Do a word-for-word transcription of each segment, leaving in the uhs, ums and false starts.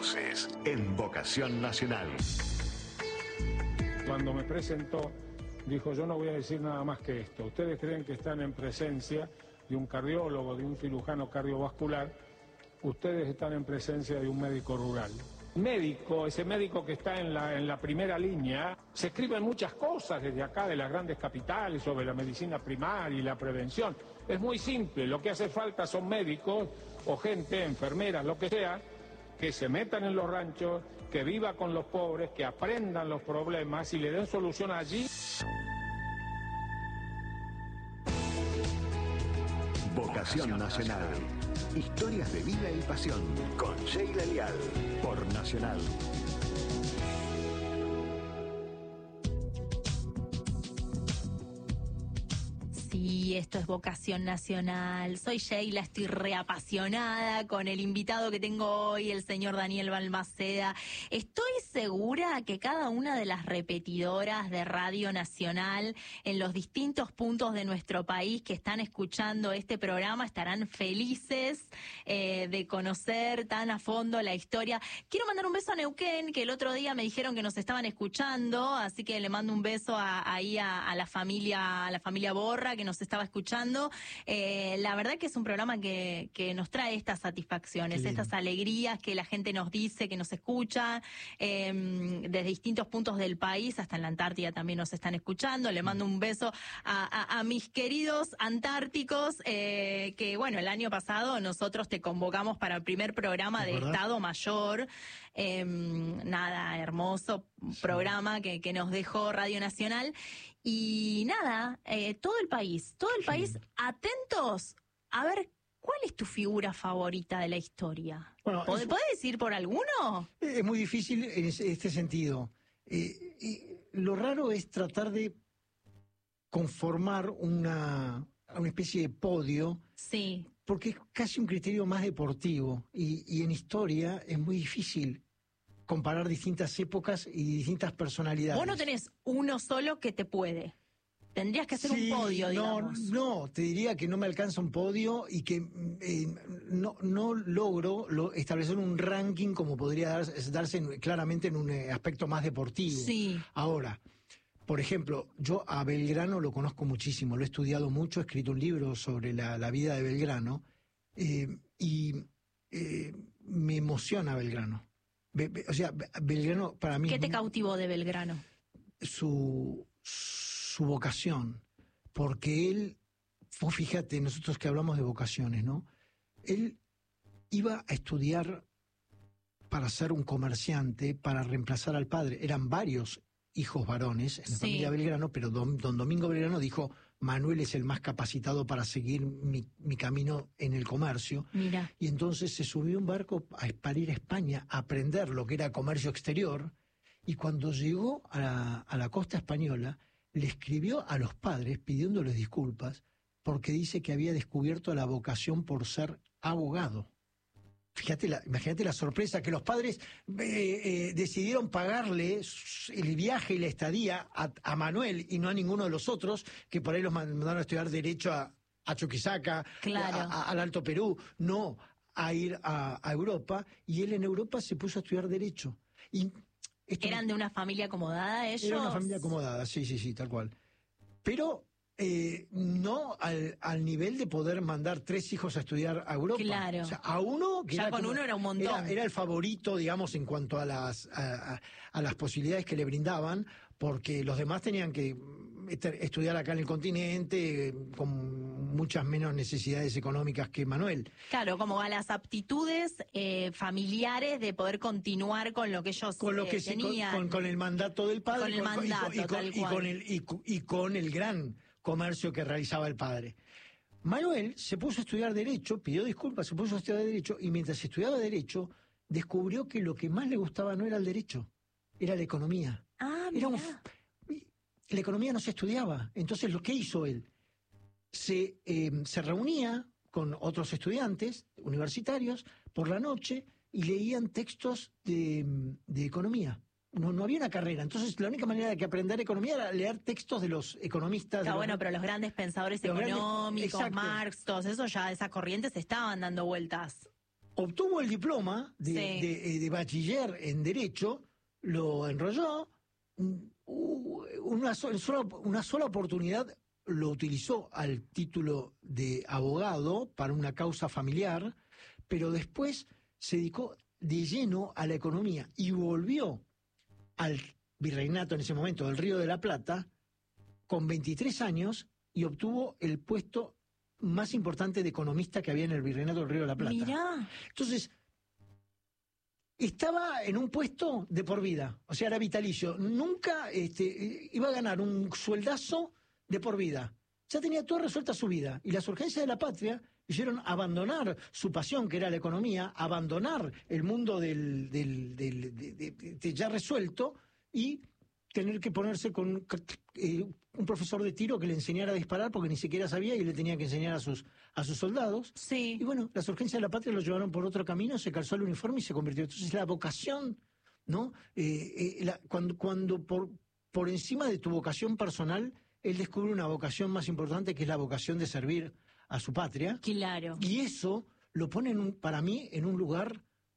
Voces en Vocación Nacional. Cuando me presentó, dijo: yo no voy a decir nada más que esto. Ustedes creen que están en presencia de un cardiólogo, de un cirujano cardiovascular. Ustedes están en presencia de un médico rural. Médico, ese médico que está en la, en la primera línea, se escriben muchas cosas desde acá, de las grandes capitales, sobre la medicina primaria y la prevención. Es muy simple, lo que hace falta son médicos o gente, enfermeras, lo que sea, que se metan en los ranchos, que viva con los pobres, que aprendan los problemas y le den solución allí. Vocación Nacional. Historias de vida y pasión. Con Sheila Leal. Por Nacional. Sí, esto es Vocación Nacional. Soy Sheila, estoy reapasionada con el invitado que tengo hoy, el señor Daniel Balmaceda. Estoy segura que cada una de las repetidoras de Radio Nacional en los distintos puntos de nuestro país que están escuchando este programa estarán felices eh, de conocer tan a fondo la historia. Quiero mandar un beso a Neuquén, que el otro día me dijeron que nos estaban escuchando, así que le mando un beso a, ahí a, a la familia, a la familia Borra, que nos estaba escuchando. Eh, la verdad que es un programa que, que nos trae estas satisfacciones, estas alegrías que la gente nos dice, que nos escucha, eh, desde distintos puntos del país, hasta en la Antártida también nos están escuchando. Le mando un beso a, a, a mis queridos antárticos, eh, que bueno, el año pasado nosotros te convocamos para el primer programa de Estado Mayor. Eh, nada, hermoso programa que, que nos dejó Radio Nacional. Y nada, eh, todo el país, todo el país atentos a ver cuál es tu figura favorita de la historia. Bueno, ¿Podés, ¿Podés decir por alguno? Es muy difícil en este sentido. Eh, eh, lo raro es tratar de conformar una, una especie de podio. Sí. Porque es casi un criterio más deportivo. Y, y en historia es muy difícil comparar distintas épocas y distintas personalidades. Vos no tenés uno solo que te puede. Tendrías que hacer sí, un podio, digamos. No, no, te diría que no me alcanza un podio y que eh, no, no logro lo, establecer un ranking como podría darse, darse en, claramente en un aspecto más deportivo. Sí. Ahora, por ejemplo, yo a Belgrano lo conozco muchísimo, lo he estudiado mucho, he escrito un libro sobre la, la vida de Belgrano eh, y eh, me emociona Belgrano. Be, be, o sea, Belgrano para mí... ¿Qué te cautivó de Belgrano? Su, su vocación, porque él, vos fíjate, nosotros que hablamos de vocaciones, ¿no? Él iba a estudiar para ser un comerciante, para reemplazar al padre. Eran varios hijos varones en la sí. familia Belgrano, pero don, don Domingo Belgrano dijo: Manuel es el más capacitado para seguir mi, mi camino en el comercio. Mira. Y entonces se subió a un barco a, para ir a España a aprender lo que era comercio exterior, y cuando llegó a la, a la costa española le escribió a los padres pidiéndoles disculpas porque dice que había descubierto la vocación por ser abogado. Fíjate la, imagínate la sorpresa, que los padres eh, eh, decidieron pagarle el viaje y la estadía a, a Manuel y no a ninguno de los otros, que por ahí los mandaron a estudiar Derecho a, a Chuquisaca, claro. a, a, al Alto Perú, no a ir a, a Europa, y él en Europa se puso a estudiar Derecho. Y esto, ¿eran de una familia acomodada ellos? Era una familia acomodada, sí, sí, sí, tal cual. Pero... Eh, no al, al nivel de poder mandar tres hijos a estudiar a Europa. Claro. O sea, a uno que ya era con como, uno era un montón. Era, era el favorito, digamos, en cuanto a las a, a, a las posibilidades que le brindaban, porque los demás tenían que estudiar acá en el continente con muchas menos necesidades económicas que Manuel. Claro, como a las aptitudes eh, familiares de poder continuar con lo que ellos con lo que eh, tenían. Con, con, con el mandato del padre. Con el con, mandato, y, con, tal y, cual. con el, y, y con el gran comercio que realizaba el padre. Manuel se puso a estudiar Derecho, pidió disculpas, se puso a estudiar Derecho, y mientras estudiaba Derecho, descubrió que lo que más le gustaba no era el Derecho, era la economía. Ah, era un, mira. la economía no se estudiaba. Entonces, ¿lo que hizo él? Se, eh, se reunía con otros estudiantes universitarios por la noche y leían textos de, de economía. No, no había una carrera, entonces la única manera de que aprender economía era leer textos de los economistas. Está de bueno, los... pero los grandes pensadores los económicos, grandes... Marx, todos esos, ya esas corrientes estaban dando vueltas. obtuvo el diploma de, Sí. de, de bachiller en Derecho, lo enrolló, una sola, una sola oportunidad lo utilizó al título de abogado para una causa familiar, pero después se dedicó de lleno a la economía y volvió al virreinato en ese momento del Río de la Plata con veintitrés años y obtuvo el puesto más importante de economista que había en el virreinato del Río de la Plata. Mirá. Entonces, estaba en un puesto de por vida, o sea, era vitalicio. Nunca este, iba a ganar un sueldazo de por vida. Ya tenía toda resuelta su vida. Y las urgencias de la patria hicieron abandonar su pasión, que era la economía, abandonar el mundo del, del, del de, de, de ya resuelto y tener que ponerse con eh, un profesor de tiro que le enseñara a disparar porque ni siquiera sabía y le tenía que enseñar a sus, a sus soldados. Sí. Y bueno, las urgencias de la patria lo llevaron por otro camino, se calzó el uniforme y se convirtió. Entonces la vocación, ¿no? Eh, eh, la, cuando cuando por, por encima de tu vocación personal, él descubre una vocación más importante que es la vocación de servir a su patria. Claro. Y eso lo pone en un, para mí en un lugar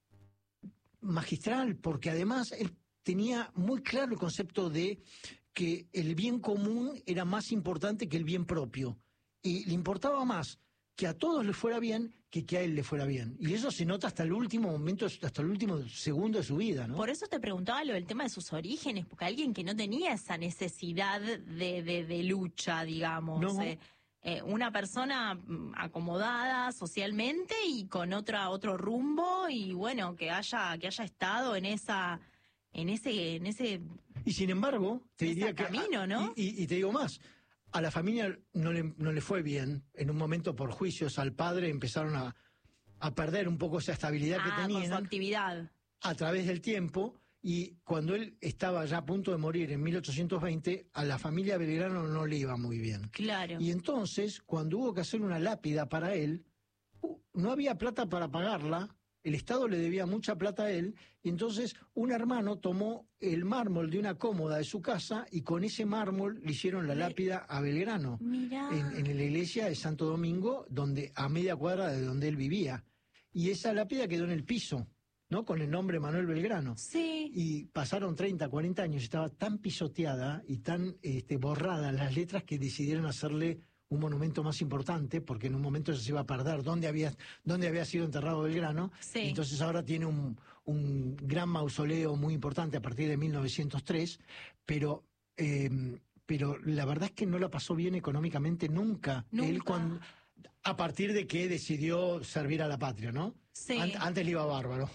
magistral, porque además él tenía muy claro el concepto de que el bien común era más importante que el bien propio. Y le importaba más que a todos les fuera bien que que a él le fuera bien. Y eso se nota hasta el último momento, hasta el último segundo de su vida, ¿no? Por eso te preguntaba lo del tema de sus orígenes, porque alguien que no tenía esa necesidad de, de, de lucha, digamos. No. Eh, eh, una persona mm, acomodada socialmente y con otra otro rumbo, y bueno, que haya, que haya estado en esa... en ese en ese Y sin embargo, te ese diría que... camino, ¿no? Y, y- y te digo más, a la familia no le, no le fue bien. En un momento, por juicios al padre, empezaron a, a perder un poco esa estabilidad ah, que con su tenían actividad. a través del tiempo. Y cuando él estaba ya a punto de morir en mil ochocientos veinte, a la familia Belgrano no le iba muy bien. Claro. Y entonces, cuando hubo que hacer una lápida para él, uh, no había plata para pagarla, el Estado le debía mucha plata a él, y entonces un hermano tomó el mármol de una cómoda de su casa y con ese mármol le hicieron la Le- lápida a Belgrano, Mirá. en, en la iglesia de Santo Domingo, donde a media cuadra de donde él vivía. Y esa lápida quedó en el piso, ¿no? Con el nombre Manuel Belgrano. Sí. Y pasaron treinta, cuarenta años, estaba tan pisoteada y tan este, borrada las letras que decidieron hacerle un monumento más importante, porque en un momento se iba a perder dónde había, dónde había sido enterrado Belgrano. Sí. Y entonces ahora tiene un, un gran mausoleo muy importante a partir de mil novecientos tres, pero, eh, pero la verdad es que no la pasó bien económicamente nunca. Nunca. Él cuando, a partir de que decidió servir a la patria, ¿no? Sí. Ant- antes le iba bárbaro.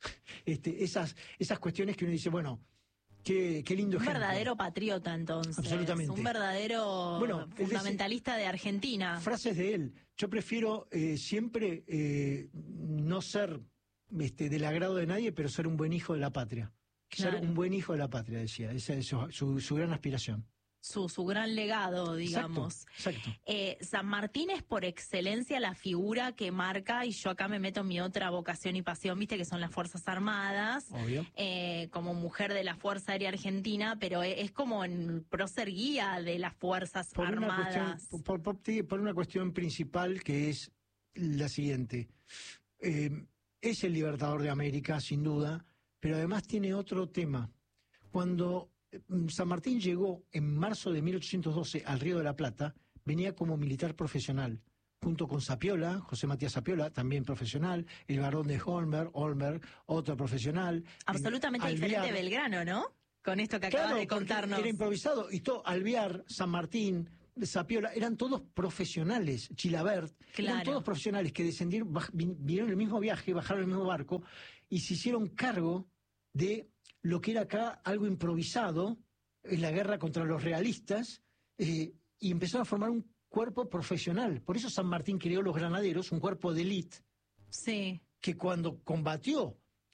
Este, esas, esas cuestiones que uno dice, bueno, qué, qué lindo Un ejemplo. verdadero patriota, entonces. Absolutamente. Un verdadero Bueno, él fundamentalista de Argentina. Frases de él. Yo prefiero eh, siempre eh, no ser este, del agrado de nadie, pero ser un buen hijo de la patria. Claro. Ser un buen hijo de la patria, decía. Esa es su, su, su gran aspiración. Su, su gran legado, digamos. Exacto, exacto. Eh, San Martín es por excelencia la figura que marca, y yo acá me meto en mi otra vocación y pasión, viste, que son las Fuerzas Armadas, Obvio. eh, como mujer de la Fuerza Aérea Argentina, pero es, es como en prócer guía de las Fuerzas Por una, Armadas. cuestión, por, por- sí, por una cuestión principal que es la siguiente. Eh, es el libertador de América, sin duda, pero además tiene otro tema. Cuando eh, San Martín llegó en marzo de mil ochocientos doce al Río de la Plata, venía como militar profesional, junto con Sapiola, José Matías Sapiola, también profesional, el barón de Olmer, Olmer, otro profesional. Absolutamente en- diferente Alvear. Belgrano, ¿no? Con esto que acabas Claro, de porque contarnos. era improvisado. Y todo, Alvear, San Martín, Sapiola, eran todos profesionales. Chilabert, Claro. eran todos profesionales que descendieron, baj- vin- vinieron el mismo viaje, bajaron el mismo barco y se hicieron cargo de lo que era acá algo improvisado en la guerra contra los realistas, eh, y empezaron a formar un cuerpo profesional. Por eso San Martín creó los granaderos, un cuerpo de élite Sí. que cuando combatió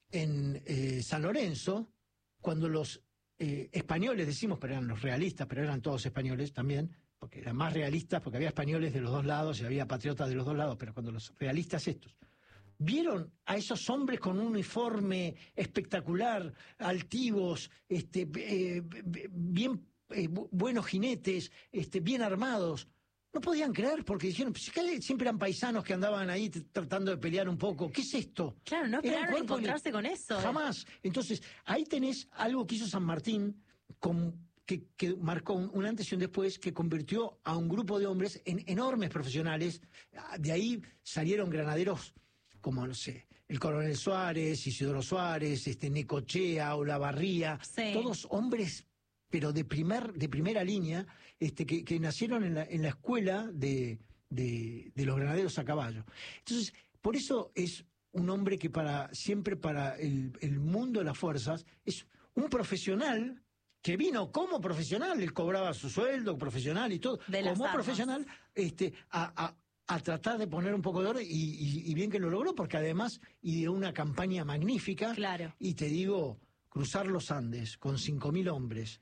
en eh, San Lorenzo, cuando los eh, españoles, decimos, pero eran los realistas, pero eran todos españoles también, porque eran más realistas, porque había españoles de los dos lados y había patriotas de los dos lados, pero cuando los realistas estos vieron a esos hombres con un uniforme espectacular, altivos, este, eh, bien eh, bu- buenos jinetes, este, bien armados, no podían creer, porque dijeron, pues, siempre eran paisanos que andaban ahí tratando de pelear un poco. ¿Qué es esto? Claro, no esperaron encontrarse con eso. Jamás. Entonces, ahí tenés algo que hizo San Martín, con, que, que marcó un, un antes y un después, que convirtió a un grupo de hombres en enormes profesionales. De ahí salieron granaderos como, no sé, el Coronel Suárez, Isidoro Suárez, este Necochea, Olavarría, sí. Todos hombres, pero de primer de primera línea, este que, que nacieron en la, en la escuela de, de, de los granaderos a caballo. Entonces, por eso es un hombre que para siempre para el, el mundo de las fuerzas es un profesional que vino como profesional, él cobraba su sueldo profesional y todo, como profesional, este, a, a a tratar de poner un poco de orden, y, y, y bien que lo logró, porque además ideó una campaña magnífica. Claro. Y te digo, cruzar los Andes con cinco mil hombres,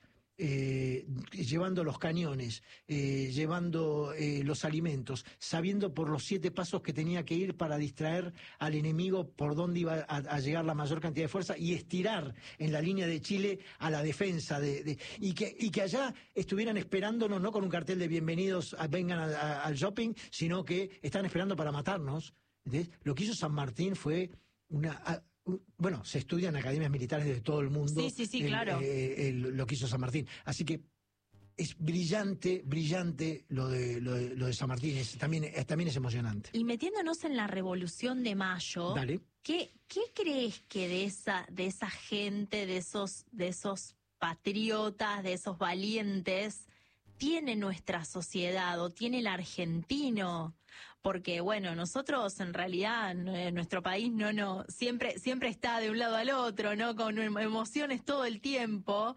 eh, llevando los cañones, eh, llevando eh, los alimentos, sabiendo por los siete pasos que tenía que ir para distraer al enemigo por dónde iba a, a llegar la mayor cantidad de fuerza, y estirar en la línea de Chile a la defensa, de, de, y, que, y que allá estuvieran esperándonos, no con un cartel de bienvenidos, a, vengan a, a, al shopping, sino que están esperando para matarnos. ¿Entendés? Lo que hizo San Martín fue una... A, bueno, se estudian academias militares de todo el mundo. Sí, sí, sí, el, claro. Eh, el, lo que hizo San Martín. Así que es brillante, brillante lo de, lo de, lo de San Martín. Es, también, es, también es emocionante. Y metiéndonos en la Revolución de Mayo, Dale. ¿qué, qué crees que de esa, de esa gente, de esos, de esos patriotas, de esos valientes, tiene nuestra sociedad o tiene el argentino? Porque, bueno, nosotros en realidad, en nuestro país no, no, siempre, siempre está de un lado al otro, ¿no? Con emociones todo el tiempo.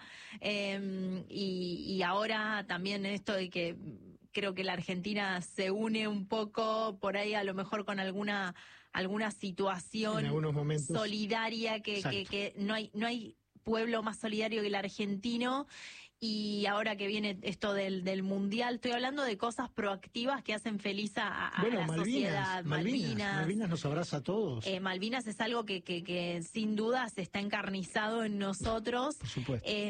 Eh, y, y ahora también esto de que creo que la Argentina se une un poco por ahí a lo mejor con alguna, alguna situación en algunos momentos solidaria que, que, que no hay, no hay pueblo más solidario que el argentino. Y ahora que viene esto del, del Mundial, estoy hablando de cosas proactivas que hacen feliz a, a bueno, la Malvinas, sociedad. Malvinas, Malvinas. Malvinas nos abraza a todos. Eh, Malvinas es algo que, que, que sin duda se está encarnizado en nosotros. Por supuesto. Eh,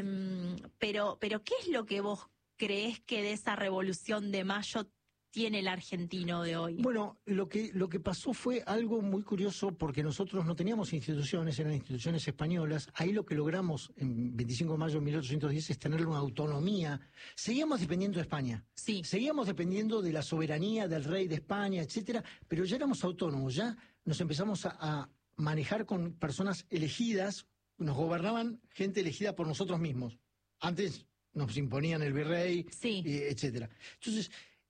pero, pero, ¿qué es lo que vos creés que de esa Revolución de Mayo tiene el argentino de hoy? Bueno, lo que lo que pasó fue algo muy curioso, porque nosotros no teníamos instituciones, eran instituciones españolas. Ahí lo que logramos en veinticinco de mayo de mil ochocientos diez es tener una autonomía. Seguíamos dependiendo de España. Sí. Seguíamos dependiendo de la soberanía del rey de España, etcétera, pero ya éramos autónomos, ya nos empezamos a, a manejar con personas elegidas, nos gobernaban gente elegida por nosotros mismos. Antes nos imponían el virrey, sí. eh, etcétera. Entonces,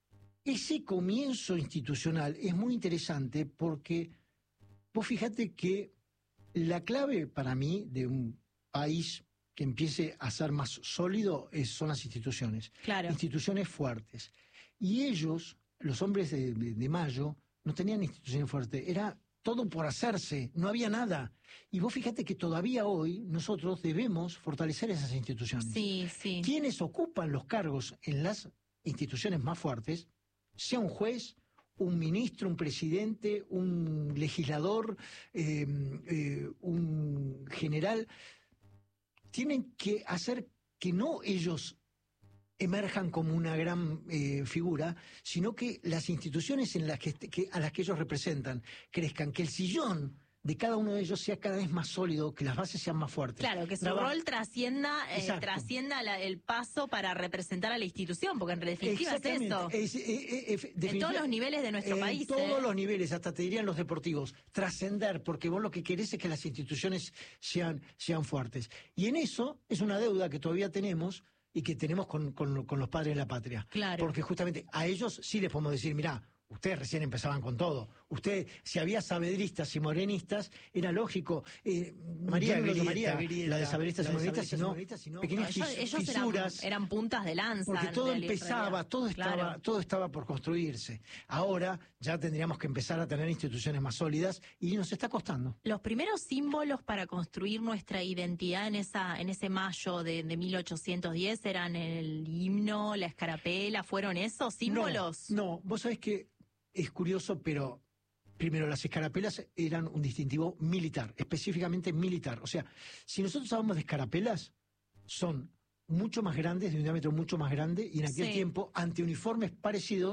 ese comienzo institucional es muy interesante, porque vos fíjate que la clave para mí de un país que empiece a ser más sólido es, son las instituciones. Claro. Instituciones fuertes. Y ellos, los hombres de, de, de Mayo, no tenían instituciones fuertes. Era todo por hacerse, no había nada. Y vos fíjate que todavía hoy nosotros debemos fortalecer esas instituciones. Sí, sí. Quienes ocupan los cargos en las instituciones más fuertes, sea un juez, un ministro, un presidente, un legislador, eh, eh, un general, tienen que hacer que no ellos emerjan como una gran eh, figura, sino que las instituciones en las que, que, a las que ellos representan crezcan, que el sillón de cada uno de ellos sea cada vez más sólido, que las bases sean más fuertes. Claro, que su Traba... rol trascienda, eh, trascienda la, el paso para representar a la institución, porque en definitiva es eso. Es, eh, eh, eh, en todos los niveles de nuestro en país. En todos eh. los niveles, hasta te dirían los deportivos, trascender, porque vos lo que querés es que las instituciones sean, sean fuertes. Y en eso es una deuda que todavía tenemos y que tenemos con, con, con los padres de la patria. Claro. Porque justamente a ellos sí les podemos decir, mirá, ustedes recién empezaban con todo. Usted, si había sabedristas y morenistas, era lógico. Eh, María, no María, la de sabedristas y morenistas, sino, sino pequeñas no, ellos, ellos fisuras. Eran, eran puntas de lanza. Porque todo en empezaba, todo estaba, claro. todo estaba por construirse. Ahora ya tendríamos que empezar a tener instituciones más sólidas y nos está costando. Los primeros símbolos para construir nuestra identidad en esa, en ese mayo de, de mil ochocientos diez eran el himno, la escarapela, ¿fueron esos símbolos? No, no, vos sabés que es curioso, pero primero, las escarapelas eran un distintivo militar, específicamente militar. O sea, si nosotros hablamos de escarapelas, son mucho más grandes, de un diámetro mucho más grande, y en aquel sí. tiempo, ante uniformes parecidos,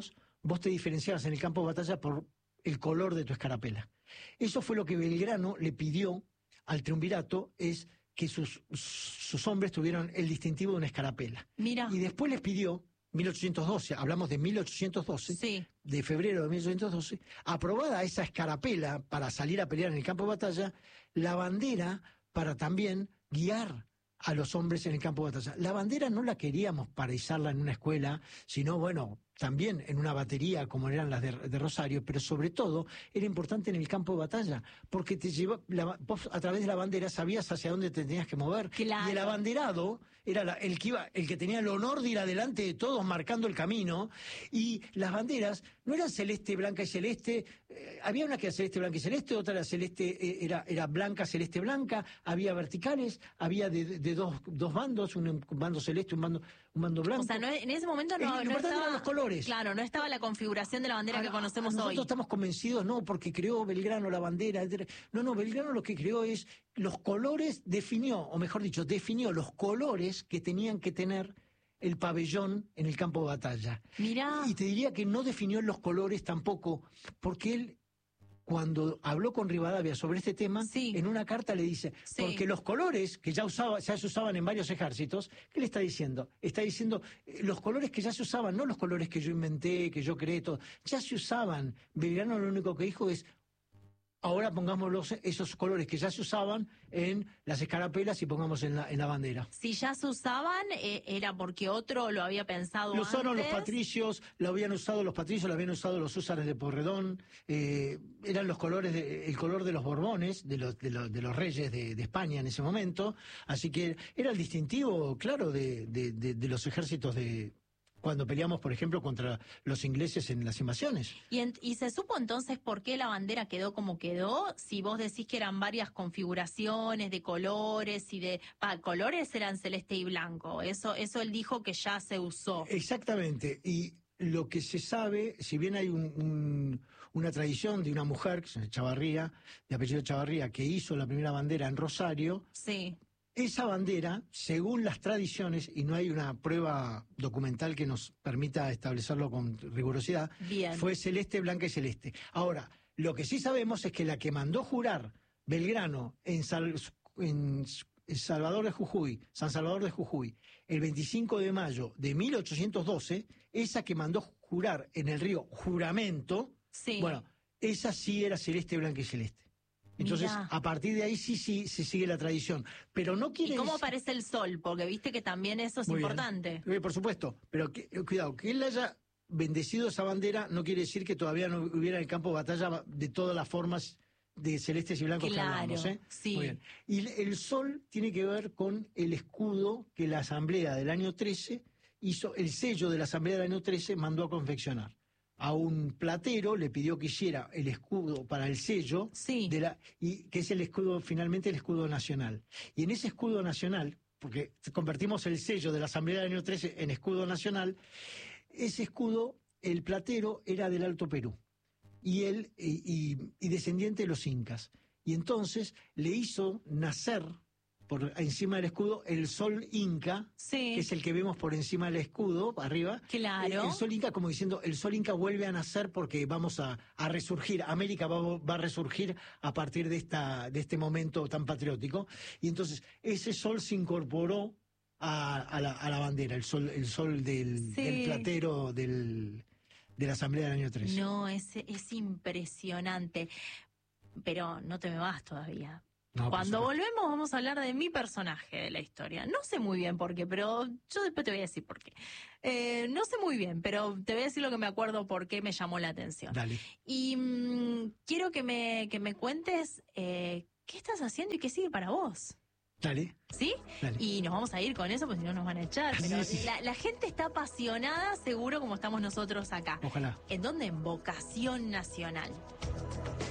vos te diferenciabas en el campo de batalla por el color de tu escarapela. Eso fue lo que Belgrano le pidió al triunvirato, es que sus, sus hombres tuvieran el distintivo de una escarapela. Mira. Y después les pidió, mil ochocientos doce, hablamos de mil ochocientos doce, sí. de febrero de mil ochocientos doce, aprobada esa escarapela para salir a pelear en el campo de batalla, la bandera para también guiar a los hombres en el campo de batalla. La bandera no la queríamos para izarla en una escuela, sino, bueno, también en una batería como eran las de, de Rosario, pero sobre todo era importante en el campo de batalla, porque te lleva, la, vos a través de la bandera sabías hacia dónde te tenías que mover. Claro. Y el abanderado era la, el que iba, el que tenía el honor de ir adelante de todos marcando el camino, y las banderas no eran celeste, blanca y celeste, eh, había una que era celeste, blanca y celeste, otra era celeste, eh, era, era blanca, celeste, blanca, había verticales, había de, de, de dos, dos bandos, un, un bando celeste, un bando, un bando blanco. O sea, no, en ese momento no, el, no importante estaba, eran los colores. Claro, no estaba la configuración de la bandera a, que conocemos nosotros hoy. Estamos convencidos, no, porque creó Belgrano la bandera, etcétera. No, no, Belgrano lo que creó es los colores, definió, o mejor dicho, definió los colores que tenían que tener el pabellón en el campo de batalla. Mirá. Y te diría que no definió los colores tampoco, porque él, cuando habló con Rivadavia sobre este tema, sí. en una carta le dice, sí. porque los colores que ya, usaba, ya se usaban en varios ejércitos, ¿qué le está diciendo? Está diciendo, eh, los colores que ya se usaban, no los colores que yo inventé, que yo creé, todo, ya se usaban. Belgrano lo único que dijo es, ahora pongamos los, esos colores que ya se usaban en las escarapelas y pongamos en la, en la bandera. Si ya se usaban, eh, era porque otro lo había pensado Lo antes. usaron los patricios, lo habían usado los patricios, lo habían usado los húsares de Porredón, eh, eran los colores, de, el color de los Borbones, de los, de los, de los reyes de, de España en ese momento, así que era el distintivo, claro, de, de, de, de los ejércitos de... cuando peleamos, por ejemplo, contra los ingleses en las invasiones. ¿Y, en, ¿Y se supo entonces por qué la bandera quedó como quedó? Si vos decís que eran varias configuraciones de colores y de... Pa, colores eran celeste y blanco, eso, eso él dijo que ya se usó. Exactamente, y lo que se sabe, si bien hay un, un, una tradición de una mujer, que se llama Chavarría, de apellido Chavarría, que hizo la primera bandera en Rosario... Sí. Esa bandera, según las tradiciones, y no hay una prueba documental que nos permita establecerlo con rigurosidad, Bien. fue celeste, blanca y celeste. Ahora, lo que sí sabemos es que la que mandó jurar Belgrano en, Sal, en Salvador de Jujuy, San Salvador de Jujuy, el veinticinco de mayo de mil ochocientos doce, esa que mandó jurar en el río Juramento, sí. bueno, esa sí era celeste, blanca y celeste. Entonces, Mirá. a partir de ahí sí, sí se sigue la tradición. Pero no quiere ¿Y cómo decir... aparece el sol? Porque viste que también eso es Muy bien. importante. Eh, Por supuesto, pero que, eh, cuidado, que él haya bendecido esa bandera no quiere decir que todavía no hubiera en el campo de batalla de todas las formas de celestes y blancos Claro, que hablamos, ¿eh? sí. Muy bien. Y el, el sol tiene que ver con el escudo que la Asamblea del año trece hizo, el sello de la Asamblea del año trece mandó a confeccionar. A un platero le pidió que hiciera el escudo para el sello, Sí. de la, y que es el escudo, finalmente el escudo nacional. Y en ese escudo nacional, porque convertimos el sello de la Asamblea del año trece en escudo nacional, ese escudo, el platero era del Alto Perú, y él y, y, y descendiente de los incas. Y entonces le hizo nacer por encima del escudo el sol inca, Sí. que es el que vemos por encima del escudo, arriba. Claro. El, el sol inca, como diciendo, el sol inca vuelve a nacer porque vamos a, a resurgir, América va, va a resurgir a partir de, esta, de este momento tan patriótico. Y entonces ese sol se incorporó a, a, la, a la bandera, el sol, el sol del, Sí. del platero del, de la Asamblea del año trece. No, es, es impresionante. Pero no te me vas todavía. No, por Cuando supuesto. volvemos vamos a hablar de mi personaje de la historia. No sé muy bien por qué, pero yo después te voy a decir por qué. Eh, no sé muy bien, pero te voy a decir lo que me acuerdo por qué me llamó la atención. Dale. Y mmm, quiero que me, que me cuentes eh, qué estás haciendo y qué sigue para vos. Dale. ¿Sí? Dale. Y nos vamos a ir con eso, porque si no nos van a echar. Pero Sí, sí. La, la gente está apasionada, seguro, como estamos nosotros acá. Ojalá. ¿En dónde? En Vocación Nacional.